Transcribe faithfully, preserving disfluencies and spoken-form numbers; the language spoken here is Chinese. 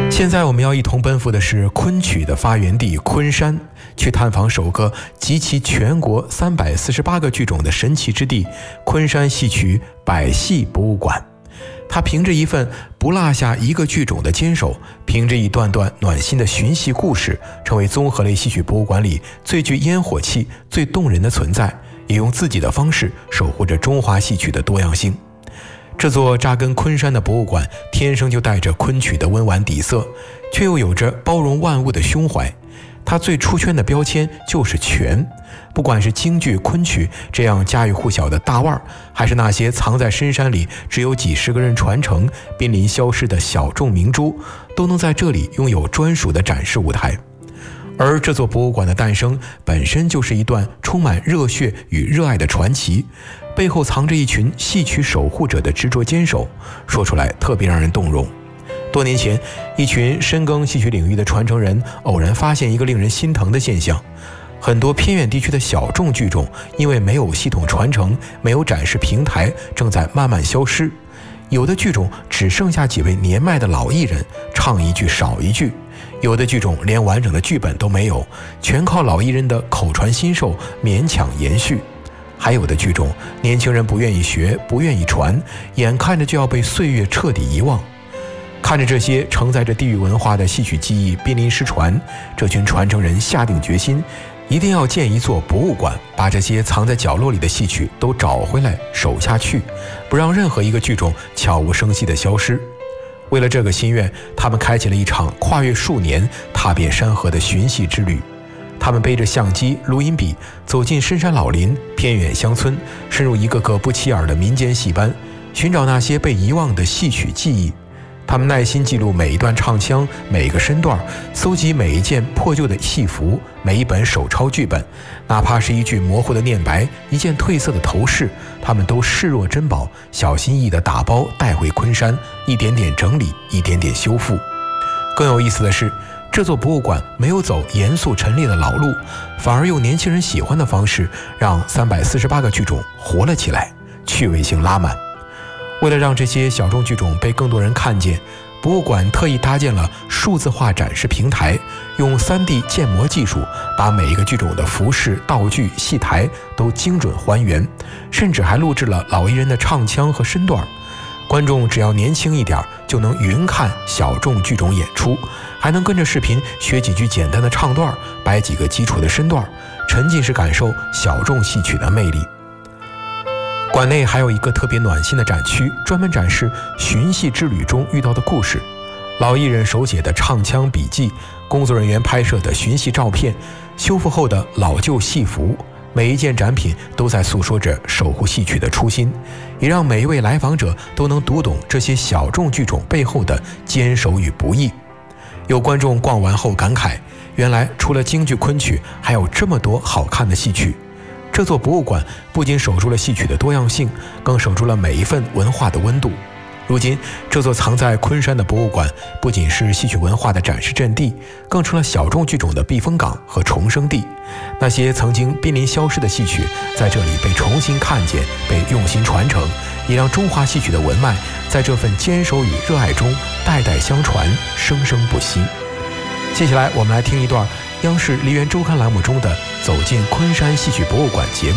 现在我们要一同奔赴的是昆曲的发源地昆山，去探访首个集齐全国三百四十八个剧种的神奇之地——昆山戏曲百戏博物馆。它凭着一份不落下一个剧种的坚守，凭着一段段暖心的寻戏故事，成为综合类戏曲博物馆里最具烟火气、最动人的存在，也用自己的方式守护着中华戏曲的多样性。这座扎根昆山的博物馆天生就带着昆曲的温婉底色，却又有着包容万物的胸怀。它最出圈的标签就是全，不管是京剧、昆曲这样家喻户晓的大腕儿，还是那些藏在深山里只有几十个人传承、濒临消失的小众明珠，都能在这里拥有专属的展示舞台。而这座博物馆的诞生本身就是一段充满热血与热爱的传奇，背后藏着一群戏曲守护者的执着坚守，说出来特别让人动容。多年前，一群深耕戏曲领域的传承人偶然发现一个令人心疼的现象：很多偏远地区的小众剧种因为没有系统传承、没有展示平台，正在慢慢消失。有的剧种只剩下几位年迈的老艺人，唱一句少一句；有的剧种连完整的剧本都没有，全靠老艺人的口传心授勉强延续。还有的剧种，年轻人不愿意学，不愿意传，眼看着就要被岁月彻底遗忘。看着这些承载着地域文化的戏曲技艺濒临失传，这群传承人下定决心，一定要建一座博物馆，把这些藏在角落里的戏曲都找回来守下去，不让任何一个剧种悄无声息地消失。为了这个心愿，他们开启了一场跨越数年、踏遍山河的寻戏之旅。他们背着相机、录音笔，走进深山老林、偏远乡村，深入一个个不起眼的民间戏班，寻找那些被遗忘的戏曲技艺。他们耐心记录每一段唱腔、每个身段，搜集每一件破旧的戏服、每一本手抄剧本，哪怕是一句模糊的念白、一件褪色的头饰，他们都视若珍宝，小心翼翼地打包带回昆山，一点点整理，一点点修复。更有意思的是，这座博物馆没有走严肃陈列的老路，反而用年轻人喜欢的方式，让三百四十八个剧种活了起来，趣味性拉满。为了让这些小众剧种被更多人看见，博物馆特意搭建了数字化展示平台，用 三 D 建模技术把每一个剧种的服饰、道具、戏台都精准还原，甚至还录制了老艺人的唱腔和身段。观众只要年轻一点，就能云看小众剧种演出，还能跟着视频学几句简单的唱段，摆几个基础的身段，沉浸式感受小众戏曲的魅力。馆内还有一个特别暖心的展区，专门展示寻戏之旅中遇到的故事，老艺人手写的唱腔笔记，工作人员拍摄的寻戏照片，修复后的老旧戏服，每一件展品都在诉说着守护戏曲的初心，也让每一位来访者都能读懂这些小众剧种背后的坚守与不易。有观众逛完后感慨，原来除了京剧、昆曲，还有这么多好看的戏曲。这座博物馆不仅守住了戏曲的多样性，更守住了每一份文化的温度。如今，这座藏在昆山的博物馆不仅是戏曲文化的展示阵地，更成了小众剧种的避风港和重生地。那些曾经濒临消失的戏曲，在这里被重新看见，被用心传承，也让中华戏曲的文脉在这份坚守与热爱中代代相传，生生不息。接下来，我们来听一段央视梨园周刊栏目中的《走进昆山戏曲博物馆》节目。